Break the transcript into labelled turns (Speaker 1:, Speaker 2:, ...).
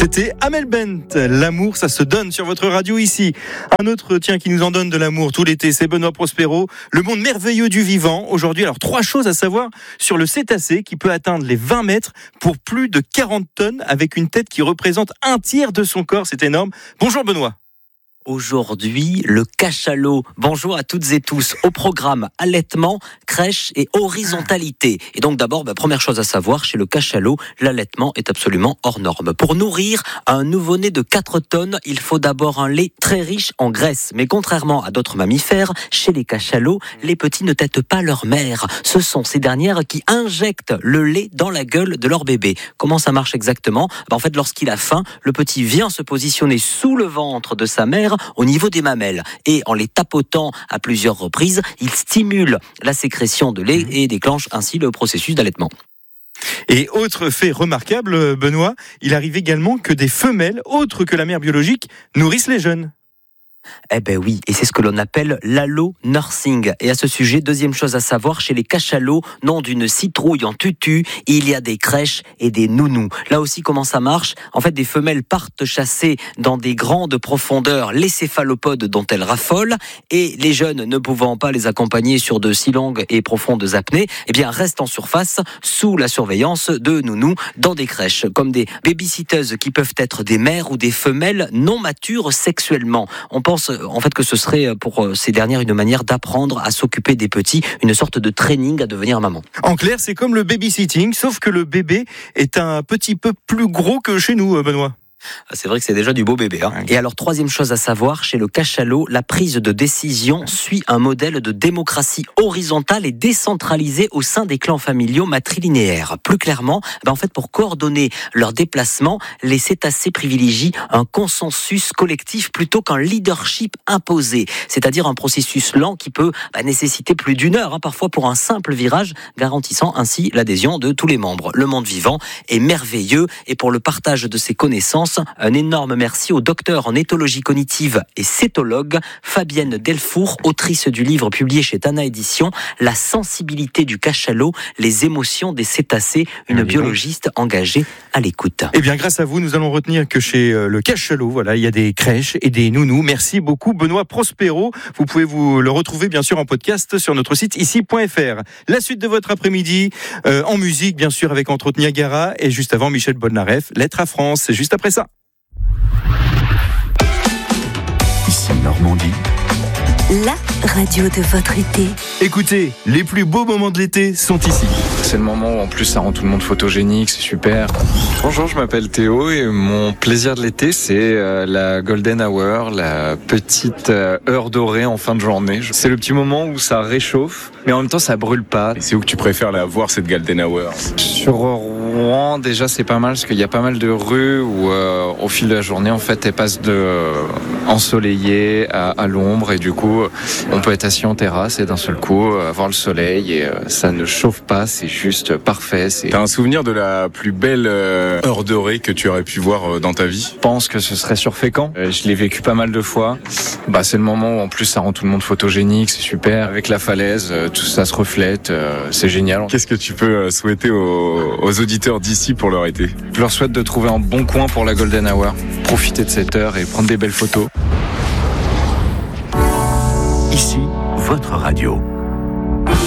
Speaker 1: C'était Amel Bent, l'amour ça se donne sur votre radio ici. Un autre qui nous en donne de l'amour tout l'été, c'est Benoît Prospero, le monde merveilleux du vivant. Aujourd'hui, alors 3 choses à savoir sur le cétacé qui peut atteindre les 20 mètres pour plus de 40 tonnes avec une tête qui représente un tiers de son corps, c'est énorme. Bonjour Benoît.
Speaker 2: Aujourd'hui, le cachalot. Bonjour à toutes et tous. Au programme, allaitement, crèche et horizontalité. Et donc d'abord, première chose à savoir, chez le cachalot, l'allaitement est absolument hors norme. Pour nourrir un nouveau-né de 4 tonnes, il faut d'abord un lait très riche en graisse. Mais contrairement à d'autres mammifères, chez les cachalots, les petits ne têtent pas leur mère. Ce sont ces dernières qui injectent le lait dans la gueule de leur bébé. Comment ça marche exactement ? En fait, lorsqu'il a faim, le petit vient se positionner sous le ventre de sa mère au niveau des mamelles. Et en les tapotant à plusieurs reprises, il stimule la sécrétion de lait et déclenche ainsi le processus d'allaitement.
Speaker 1: Et autre fait remarquable, Benoît, il arrive également que des femelles, autres que la mère biologique, nourrissent les jeunes.
Speaker 2: Eh ben oui, et c'est ce que l'on appelle l'allo-nursing. Et à ce sujet, deuxième chose à savoir, chez les cachalots, nom d'une citrouille en tutu, il y a des crèches et des nounous. Là aussi, comment ça marche ? En fait, des femelles partent chasser dans des grandes profondeurs les céphalopodes dont elles raffolent, et les jeunes, ne pouvant pas les accompagner sur de si longues et profondes apnées, eh bien, restent en surface, sous la surveillance de nounous, dans des crèches, comme des babysitteuses qui peuvent être des mères ou des femelles non matures sexuellement. On pense en fait que ce serait pour ces dernières une manière d'apprendre à s'occuper des petits, une sorte de training à devenir maman.
Speaker 1: En clair, c'est comme le babysitting, sauf que le bébé est un petit peu plus gros que chez nous, Benoît.
Speaker 2: C'est vrai que c'est déjà du beau bébé. Et alors, troisième chose à savoir, chez le cachalot, la prise de décision suit un modèle de démocratie horizontale et décentralisée au sein des clans familiaux matrilinéaires. Plus clairement, en fait, pour coordonner leurs déplacements, les cétacés privilégient un consensus collectif plutôt qu'un leadership imposé. C'est-à-dire un processus lent qui peut nécessiter plus d'1 heure, parfois pour un simple virage, garantissant ainsi l'adhésion de tous les membres. Le monde vivant est merveilleux et pour le partage de ses connaissances, un énorme merci au docteur en éthologie cognitive et cétologue Fabienne Delfour, autrice du livre publié chez Tana Éditions, La sensibilité du cachalot, les émotions des cétacés, une biologiste engagée à l'écoute.
Speaker 1: Eh bien, grâce à vous, nous allons retenir que chez le cachalot, voilà, il y a des crèches et des nounous. Merci beaucoup, Benoît Prospero. Vous pouvez vous le retrouver, bien sûr, en podcast sur notre site ici.fr. La suite de votre après-midi, en musique, bien sûr, avec entre autres Niagara et juste avant Michel Polnareff, Lettre à France. C'est juste après ça.
Speaker 3: Ici Normandie.
Speaker 4: La radio de votre été.
Speaker 1: Écoutez, les plus beaux moments de l'été sont ici.
Speaker 5: C'est le moment où en plus ça rend tout le monde photogénique, c'est super. Bonjour, je m'appelle Théo et mon plaisir de l'été c'est la golden hour, la petite heure dorée en fin de journée. C'est le petit moment où ça réchauffe, mais en même temps ça brûle pas.
Speaker 6: C'est où que tu préfères la voir cette golden hour ?
Speaker 5: Sur Rouen, déjà c'est pas mal parce qu'il y a pas mal de rues où au fil de la journée en fait elles passent de ensoleillées à l'ombre et du coup on peut être assis en terrasse et d'un seul coup voir le soleil et ça ne chauffe pas, c'est juste parfait.
Speaker 6: T'as un souvenir de la plus belle heure dorée que tu aurais pu voir dans ta vie ?
Speaker 5: Je pense que ce serait sur Fécamp. Je l'ai vécu pas mal de fois. C'est le moment où en plus ça rend tout le monde photogénique, c'est super. Avec la falaise, tout ça se reflète, c'est génial.
Speaker 6: Qu'est-ce que tu peux souhaiter aux auditeurs d'ici pour leur été ?
Speaker 5: Je leur souhaite de trouver un bon coin pour la golden hour, profiter de cette heure et prendre des belles photos.
Speaker 3: Ici, votre radio.